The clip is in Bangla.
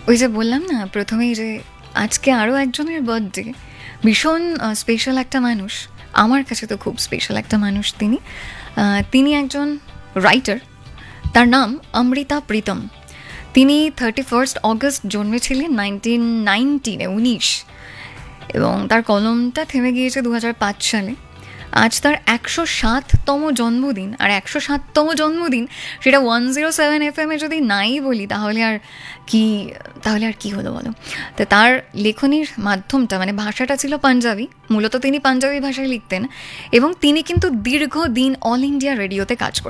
ওই যে বললাম না প্রথমেই যে আজকে আরও একজনের বার্থডে, ভীষণ স্পেশাল একটা মানুষ, আমার কাছে তো খুব স্পেশাল একটা মানুষ তিনি। তিনি একজন রাইটার, তার নাম অমৃতা প্রীতম। তিনি 31 অগস্ট জন্মেছিলেন 1919, এবং তার কলমটা থেমে গিয়েছে 2005 সালে। আজ তার 107তম জন্মদিন, আর 107তম জন্মদিন সেটা 107 FM যদি নাই বলি তাহলে আর কি হলো বলো। তো তার লেখনীর মাধ্যমটা মানে ভাষাটা ছিল পাঞ্জাবি, মূলত তিনি পাঞ্জাবি ভাষায় লিখতেন, এবং তিনি কিন্তু দীর্ঘদিন অল ইন্ডিয়া রেডিওতে কাজ